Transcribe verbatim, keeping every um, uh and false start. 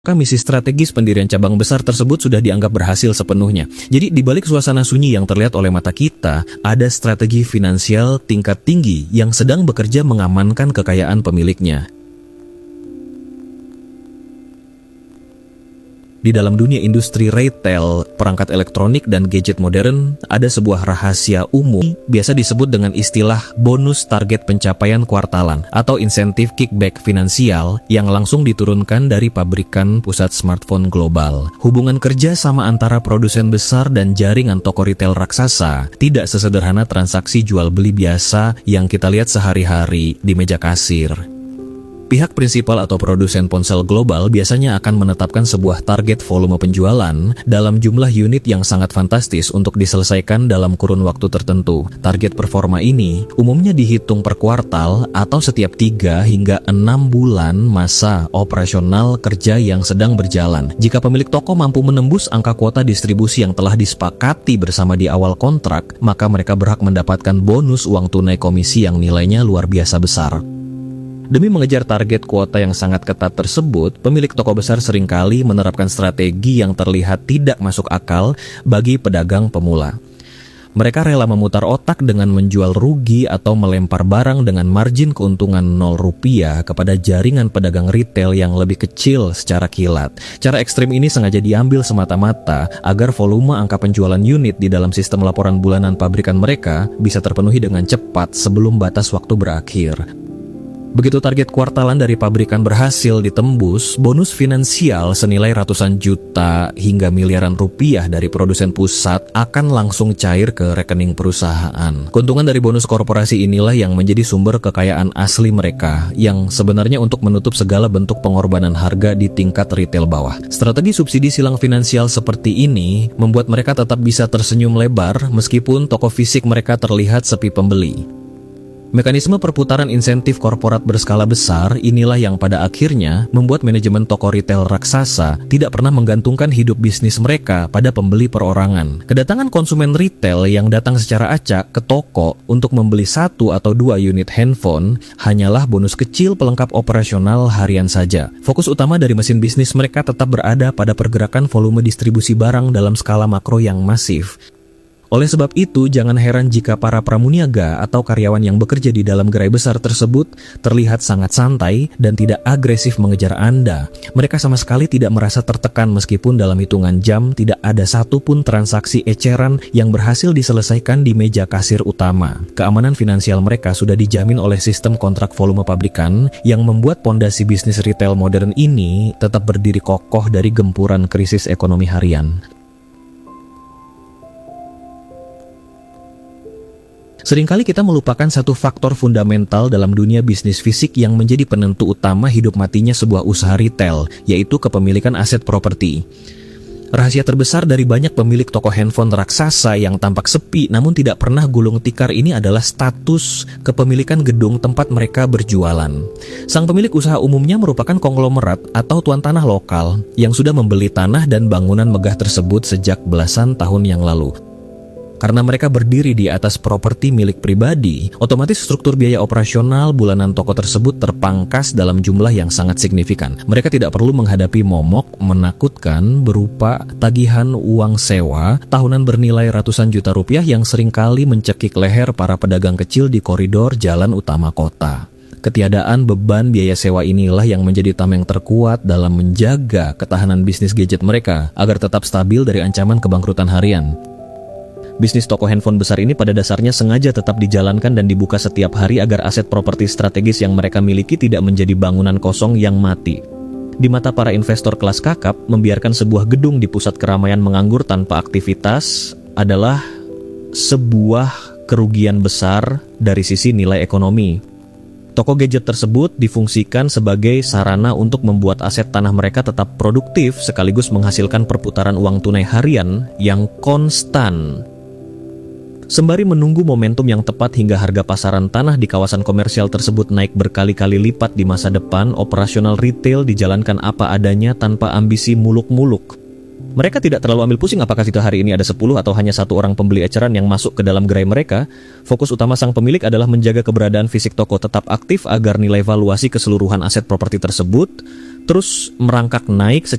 Maka misi strategis pendirian cabang besar tersebut sudah dianggap berhasil sepenuhnya. Jadi di balik suasana sunyi yang terlihat oleh mata kita, ada strategi finansial tingkat tinggi yang sedang bekerja mengamankan kekayaan pemiliknya. Di dalam dunia industri retail, perangkat elektronik dan gadget modern, ada sebuah rahasia umum, biasa disebut dengan istilah bonus target pencapaian kuartalan atau insentif kickback finansial yang langsung diturunkan dari pabrikan pusat smartphone global. Hubungan kerja sama antara produsen besar dan jaringan toko retail raksasa tidak sesederhana transaksi jual beli biasa yang kita lihat sehari-hari di meja kasir. Pihak prinsipal atau produsen ponsel global biasanya akan menetapkan sebuah target volume penjualan dalam jumlah unit yang sangat fantastis untuk diselesaikan dalam kurun waktu tertentu. Target performa ini umumnya dihitung per kuartal atau setiap tiga hingga enam bulan masa operasional kerja yang sedang berjalan. Jika pemilik toko mampu menembus angka kuota distribusi yang telah disepakati bersama di awal kontrak, maka mereka berhak mendapatkan bonus uang tunai komisi yang nilainya luar biasa besar. Demi mengejar target kuota yang sangat ketat tersebut, pemilik toko besar seringkali menerapkan strategi yang terlihat tidak masuk akal bagi pedagang pemula. Mereka rela memutar otak dengan menjual rugi atau melempar barang dengan margin keuntungan nol rupiah kepada jaringan pedagang retail yang lebih kecil secara kilat. Cara ekstrim ini sengaja diambil semata-mata agar volume angka penjualan unit di dalam sistem laporan bulanan pabrikan mereka bisa terpenuhi dengan cepat sebelum batas waktu berakhir. Begitu target kuartalan dari pabrikan berhasil ditembus, bonus finansial senilai ratusan juta hingga miliaran rupiah dari produsen pusat akan langsung cair ke rekening perusahaan. Keuntungan dari bonus korporasi inilah yang menjadi sumber kekayaan asli mereka, yang sebenarnya untuk menutup segala bentuk pengorbanan harga di tingkat retail bawah. Strategi subsidi silang finansial seperti ini membuat mereka tetap bisa tersenyum lebar meskipun toko fisik mereka terlihat sepi pembeli. Mekanisme perputaran insentif korporat berskala besar inilah yang pada akhirnya membuat manajemen toko retail raksasa tidak pernah menggantungkan hidup bisnis mereka pada pembeli perorangan. Kedatangan konsumen retail yang datang secara acak ke toko untuk membeli satu atau dua unit handphone hanyalah bonus kecil pelengkap operasional harian saja. Fokus utama dari mesin bisnis mereka tetap berada pada pergerakan volume distribusi barang dalam skala makro yang masif. Oleh sebab itu, jangan heran jika para pramuniaga atau karyawan yang bekerja di dalam gerai besar tersebut terlihat sangat santai dan tidak agresif mengejar Anda. Mereka sama sekali tidak merasa tertekan meskipun dalam hitungan jam tidak ada satupun transaksi eceran yang berhasil diselesaikan di meja kasir utama. Keamanan finansial mereka sudah dijamin oleh sistem kontrak volume pabrikan yang membuat pondasi bisnis retail modern ini tetap berdiri kokoh dari gempuran krisis ekonomi harian. Seringkali kita melupakan satu faktor fundamental dalam dunia bisnis fisik yang menjadi penentu utama hidup matinya sebuah usaha retail, yaitu kepemilikan aset properti. Rahasia terbesar dari banyak pemilik toko handphone raksasa yang tampak sepi namun tidak pernah gulung tikar ini adalah status kepemilikan gedung tempat mereka berjualan. Sang pemilik usaha umumnya merupakan konglomerat atau tuan tanah lokal yang sudah membeli tanah dan bangunan megah tersebut sejak belasan tahun yang lalu. Karena mereka berdiri di atas properti milik pribadi, otomatis struktur biaya operasional bulanan toko tersebut terpangkas dalam jumlah yang sangat signifikan. Mereka tidak perlu menghadapi momok menakutkan berupa tagihan uang sewa tahunan bernilai ratusan juta rupiah yang seringkali mencekik leher para pedagang kecil di koridor jalan utama kota. Ketiadaan beban biaya sewa inilah yang menjadi tameng terkuat dalam menjaga ketahanan bisnis gadget mereka agar tetap stabil dari ancaman kebangkrutan harian. Bisnis toko handphone besar ini pada dasarnya sengaja tetap dijalankan dan dibuka setiap hari agar aset properti strategis yang mereka miliki tidak menjadi bangunan kosong yang mati. Di mata para investor kelas kakap, membiarkan sebuah gedung di pusat keramaian menganggur tanpa aktivitas adalah sebuah kerugian besar dari sisi nilai ekonomi. Toko gadget tersebut difungsikan sebagai sarana untuk membuat aset tanah mereka tetap produktif sekaligus menghasilkan perputaran uang tunai harian yang konstan. Sembari menunggu momentum yang tepat hingga harga pasaran tanah di kawasan komersial tersebut naik berkali-kali lipat di masa depan, operasional retail dijalankan apa adanya tanpa ambisi muluk-muluk. Mereka tidak terlalu ambil pusing apakah situ hari ini ada sepuluh atau hanya satu orang pembeli eceran yang masuk ke dalam gerai mereka. Fokus utama sang pemilik adalah menjaga keberadaan fisik toko tetap aktif agar nilai valuasi keseluruhan aset properti tersebut terus merangkak naik